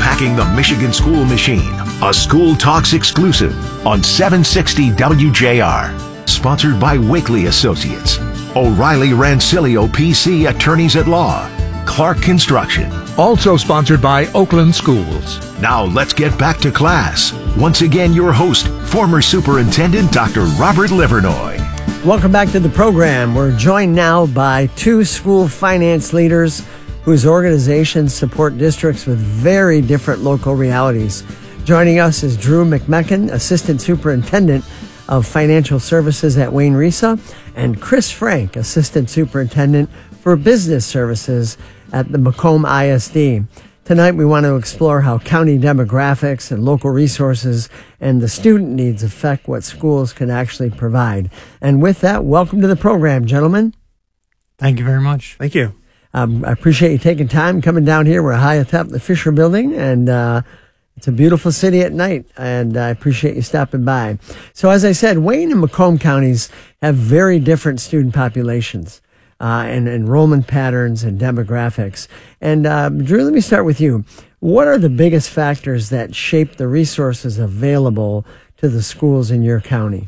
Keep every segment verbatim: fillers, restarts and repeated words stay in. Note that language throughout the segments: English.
Unpacking the Michigan School Machine, a School Talks exclusive on seven sixty W J R. Sponsored by Wakely Associates, O'Reilly Rancilio P C Attorneys at Law, Clark Construction. Also sponsored by Oakland Schools. Now let's get back to class. Once again, your host, former Superintendent Doctor Robert Livernoy. Welcome back to the program. We're joined now by two school finance leaders whose organizations support districts with very different local realities. Joining us is Drew McMecken, Assistant Superintendent of Financial Services at Wayne Risa, and Chris Frank, Assistant Superintendent for Business Services at the Macomb I S D. Tonight, we want to explore how county demographics and local resources and the student needs affect what schools can actually provide. And with that, welcome to the program, gentlemen. Thank you very much. Thank you. Um, I appreciate you taking time coming down here. We're high atop the Fisher Building, and uh, it's a beautiful city at night, and I appreciate you stopping by. So as I said, Wayne and Macomb counties have very different student populations. Uh, and enrollment patterns and demographics. And uh, Drew, let me start with you. What are the biggest factors that shape the resources available to the schools in your county?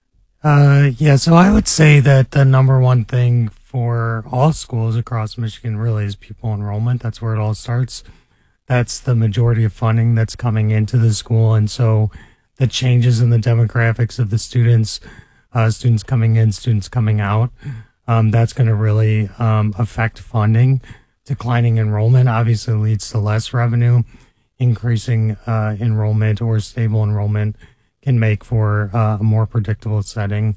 Uh, yeah, so I would say that the number one thing for all schools across Michigan really is pupil enrollment. That's where it all starts. That's the majority of funding that's coming into the school. And so the changes in the demographics of the students, uh, students coming in, students coming out, Um, that's going to really um, affect funding. Declining enrollment obviously leads to less revenue. Increasing uh, enrollment or stable enrollment can make for uh, a more predictable setting.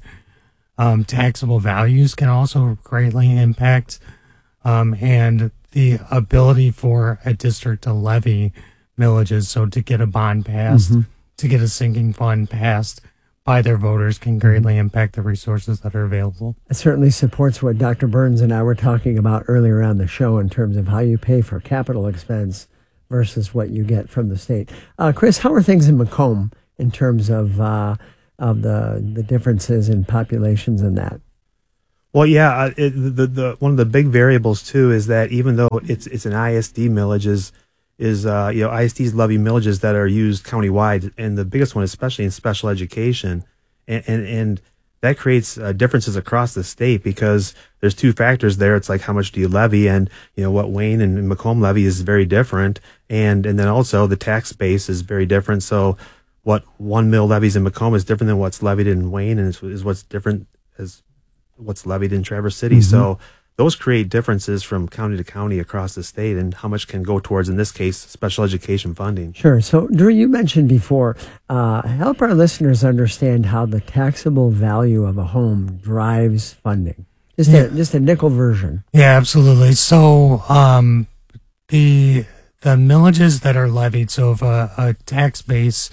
Um, taxable values can also greatly impact, um, and the ability for a district to levy millages, so to get a bond passed, mm-hmm. to get a sinking fund passed by their voters, can greatly impact the resources that are available. It certainly supports what Doctor Burns and I were talking about earlier on the show in terms of how you pay for capital expense versus what you get from the state. Uh, Chris, how are things in Macomb in terms of uh, of the the differences in populations and that? Well, yeah, it, the the one of the big variables too is that even though it's it's an I S D millage, is is, uh, you know, I S Ds levy millages that are used countywide, and the biggest one, especially in special education. And, and, and that creates uh, differences across the state because there's two factors there. It's like, how much do you levy? And, you know, what Wayne and Macomb levy is very different. And, and then also the tax base is very different. So what one mill levies in Macomb is different than what's levied in Wayne, and is, is what's different as what's levied in Traverse City. Mm-hmm. So those create differences from county to county across the state, and how much can go towards, in this case, special education funding. Sure. So, Drew, you mentioned before, uh, help our listeners understand how the taxable value of a home drives funding. Just, yeah. a, just a nickel version. Yeah, absolutely. So um, the the millages that are levied, so if a, a tax base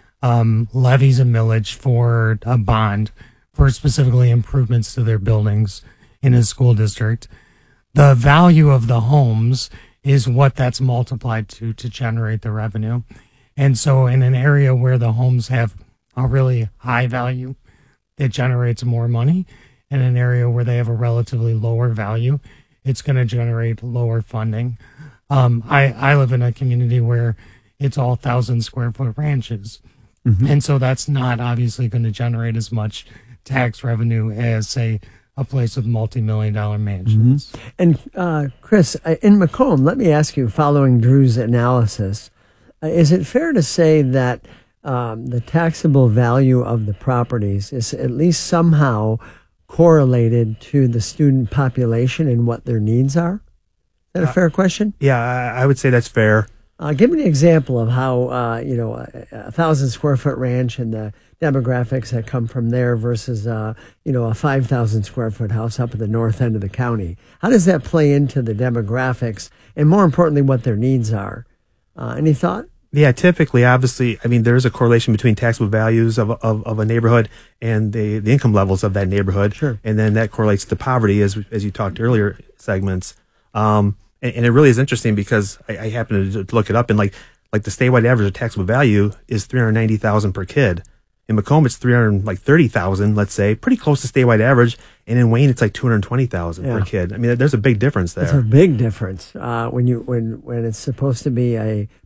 um, levies a millage for a bond for specifically improvements to their buildings in a school district, the value of the homes is what that's multiplied to to generate the revenue. And so in an area where the homes have a really high value, it generates more money. In an area where they have a relatively lower value, it's going to generate lower funding. Um, I, I live in a community where it's all thousand square foot ranches. Mm-hmm. And so that's not obviously going to generate as much tax revenue as, say, a place with multi-million dollar mansions. Mm-hmm. And uh, Chris, in Macomb, let me ask you, following Drew's analysis, uh, is it fair to say that um, the taxable value of the properties is at least somehow correlated to the student population and what their needs are? Is that a fair question? Uh, yeah, I would say that's fair. Uh, give me an example of how, uh, you know, a, a thousand square foot ranch and the demographics that come from there versus, uh, you know, a five thousand square foot house up at the north end of the county. How does that play into the demographics and, more importantly, what their needs are? Uh, any thought? Yeah, typically, obviously, I mean, there is a correlation between taxable values of, of, of a neighborhood and the, the income levels of that neighborhood. Sure. And then that correlates to poverty, as as you talked earlier segments. Um, and, and it really is interesting because I, I happened to, to look it up, and like like the statewide average of taxable value is three hundred ninety thousand per kid. In Macomb, it's three hundred thirty thousand, let's say, pretty close to statewide average. And in Wayne, it's like two hundred twenty thousand yeah. per kid. I mean, there's a big difference there. It's a big difference uh, when you when when it's supposed to be a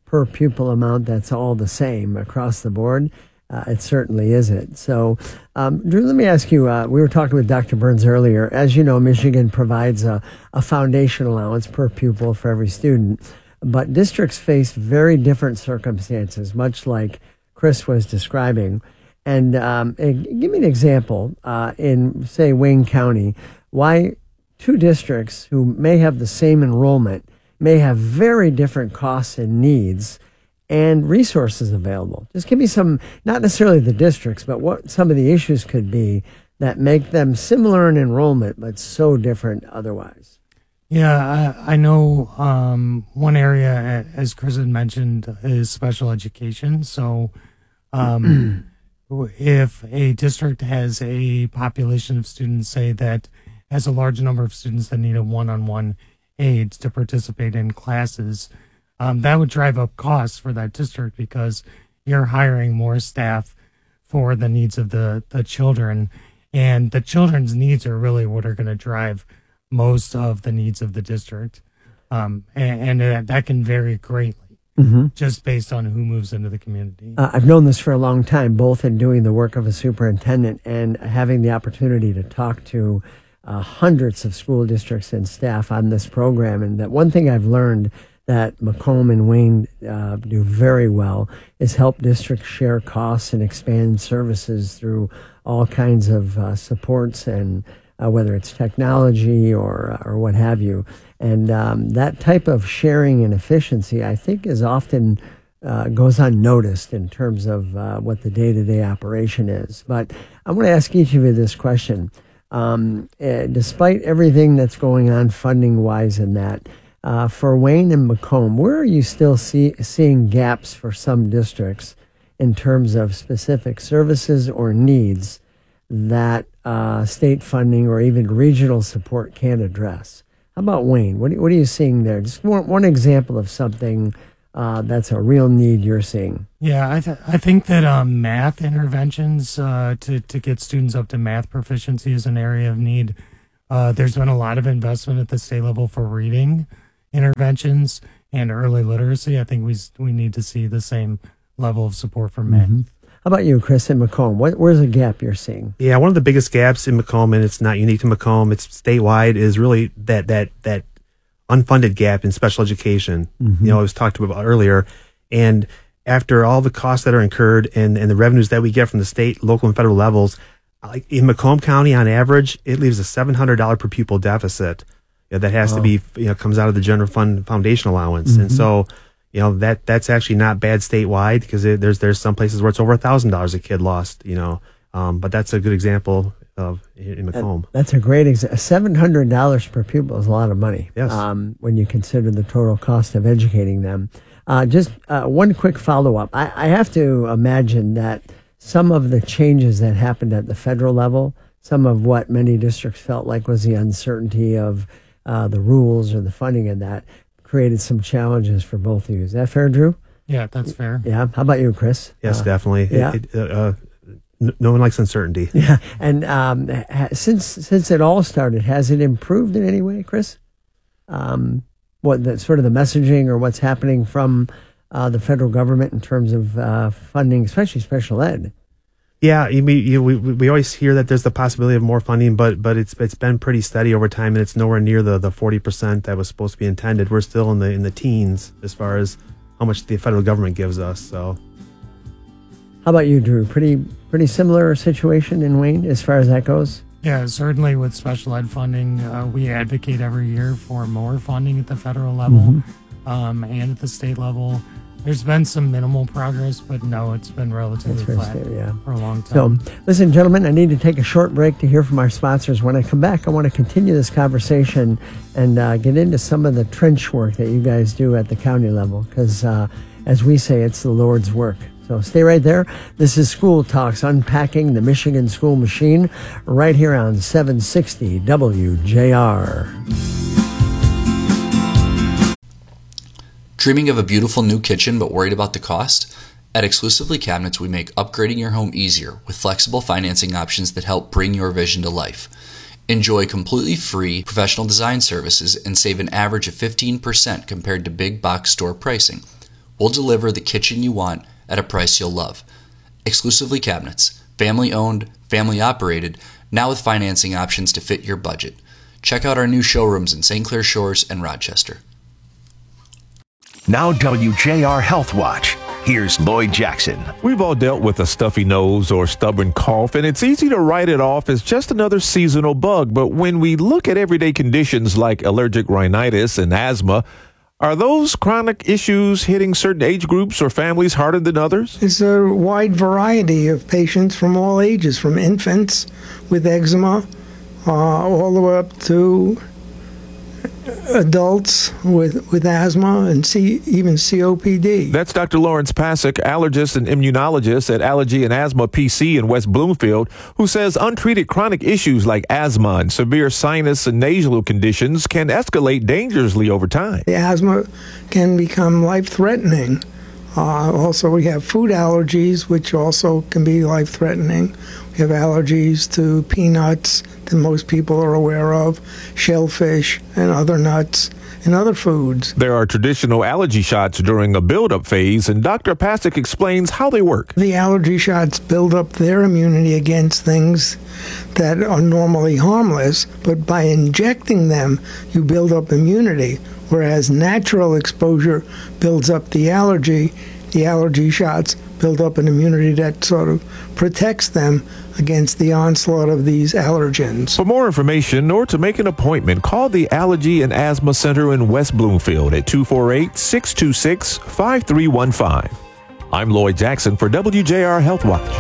per pupil amount that's all the same across the board. Uh, it certainly isn't. So, um, Drew, let me ask you, uh, we were talking with Doctor Burns earlier. As you know, Michigan provides a, a foundation allowance per pupil for every student, but districts face very different circumstances, much like Chris was describing. And um, give me an example uh, in, say, Wayne County, why two districts who may have the same enrollment may have very different costs and needs and resources available. Just give me some, not necessarily the districts, but what some of the issues could be that make them similar in enrollment, but so different otherwise. Yeah, I, I know um, one area, as Chris had mentioned, is special education. So um, if a district has a population of students, say, that has a large number of students that need a one-on-one aid to participate in classes, Um, that would drive up costs for that district because you're hiring more staff for the needs of the, the children. And the children's needs are really what are going to drive most of the needs of the district. Um, and, and uh, that can vary greatly mm-hmm. just based on who moves into the community. Uh, I've known this for a long time, both in doing the work of a superintendent and having the opportunity to talk to uh, hundreds of school districts and staff on this program. And that one thing I've learned that Macomb and Wayne uh, do very well is help districts share costs and expand services through all kinds of uh, supports, and uh, whether it's technology or or what have you. And um, that type of sharing and efficiency, I think, is often uh, goes unnoticed in terms of uh, what the day-to-day operation is. But I want to ask each of you this question. Um, uh, despite everything that's going on funding-wise in that, Uh, for Wayne and Macomb, where are you still see, seeing gaps for some districts in terms of specific services or needs that uh, state funding or even regional support can't address? How about Wayne? What, what are you seeing there? Just one, one example of something uh, that's a real need you're seeing. Yeah, I, th- I think that um, math interventions uh, to, to get students up to math proficiency is an area of need. Uh, there's been a lot of investment at the state level for reading interventions and early literacy. I think we we need to see the same level of support for math. Mm-hmm. How about you, Chris, in Macomb? What, where's the gap you're seeing? Yeah, one of the biggest gaps in Macomb, and it's not unique to Macomb, it's statewide, is really that that that unfunded gap in special education. Mm-hmm. You know, I was talked about earlier, and after all the costs that are incurred and, and the revenues that we get from the state, local, and federal levels, like in Macomb County, on average, it leaves a seven hundred dollars per pupil deficit. Yeah, that has wow. to be, you know, comes out of the general fund foundation allowance. Mm-hmm. And so, you know, that that's actually not bad statewide, because it, there's there's some places where it's over a thousand dollars a kid lost, you know. Um, but that's a good example of in, in Macomb. That, that's a great example. seven hundred dollars per pupil is a lot of money. Yes. Um, when you consider the total cost of educating them. Uh, just uh, one quick follow-up. I, I have to imagine that some of the changes that happened at the federal level, some of what many districts felt like was the uncertainty of Uh, the rules or the funding of that, created some challenges for both of you. Is that fair, Drew? Yeah, that's fair. Yeah. How about you, Chris? Yes, uh, definitely. Yeah. It, it, uh, n- no one likes uncertainty. Yeah. And um, ha- since since it all started, has it improved in any way, Chris? Um, what the sort of the messaging or what's happening from uh, the federal government in terms of uh, funding, especially special ed? Yeah, you, you, we we always hear that there's the possibility of more funding, but but it's it's been pretty steady over time, and it's nowhere near the the forty percent that was supposed to be intended. We're still in the in the teens as far as how much the federal government gives us. So, how about you, Drew? Pretty pretty similar situation in Wayne as far as that goes. Yeah, certainly with special ed funding, uh, we advocate every year for more funding at the federal level mm-hmm. um, and at the state level. There's been some minimal progress, but no, it's been relatively flat stay, yeah. for a long time. So, listen, gentlemen, I need to take a short break to hear from our sponsors. When I come back, I want to continue this conversation and uh, get into some of the trench work that you guys do at the county level, because uh, as we say, it's the Lord's work. So stay right there. This is School Talks, unpacking the Michigan school machine, right here on seven sixty W J R. Dreaming of a beautiful new kitchen but worried about the cost? At Exclusively Cabinets, we make upgrading your home easier with flexible financing options that help bring your vision to life. Enjoy completely free professional design services and save an average of fifteen percent compared to big box store pricing. We'll deliver the kitchen you want at a price you'll love. Exclusively Cabinets, family owned, family operated, now with financing options to fit your budget. Check out our new showrooms in Saint Clair Shores and Rochester. Now W J R Health Watch. Here's Lloyd Jackson. We've all dealt with a stuffy nose or stubborn cough, and it's easy to write it off as just another seasonal bug. But when we look at everyday conditions like allergic rhinitis and asthma, are those chronic issues hitting certain age groups or families harder than others? It's a wide variety of patients from all ages, from infants with eczema uh, all the way up to adults with, with asthma and C, even C O P D. That's Doctor Lawrence Pasek, allergist and immunologist at Allergy and Asthma P C in West Bloomfield, who says untreated chronic issues like asthma and severe sinus and nasal conditions can escalate dangerously over time. The asthma can become life-threatening. Uh, also, we have food allergies, which also can be life-threatening. We have allergies to peanuts that most people are aware of, shellfish and other nuts and other foods. There are traditional allergy shots during a build-up phase, and Doctor Pasek explains how they work. The allergy shots build up their immunity against things that are normally harmless, but by injecting them, you build up immunity, whereas natural exposure builds up the allergy. The allergy shots build up an immunity that sort of protects them against the onslaught of these allergens. For more information or to make an appointment, call the Allergy and Asthma Center in West Bloomfield at two four eight, six two six, five three one five. I'm Lloyd Jackson for W J R Health Watch.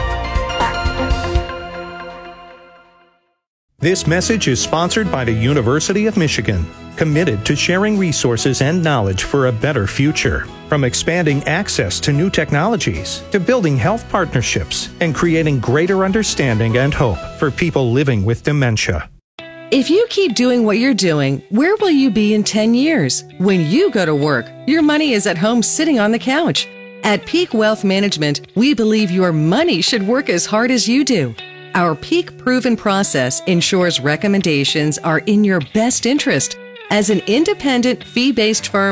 This message is sponsored by the University of Michigan, committed to sharing resources and knowledge for a better future. From expanding access to new technologies, to building health partnerships, and creating greater understanding and hope for people living with dementia. If you keep doing what you're doing, where will you be in ten years? When you go to work, your money is at home sitting on the couch. At Peak Wealth Management, we believe your money should work as hard as you do. Our Peak Proven process ensures recommendations are in your best interest. As an independent, fee-based firm,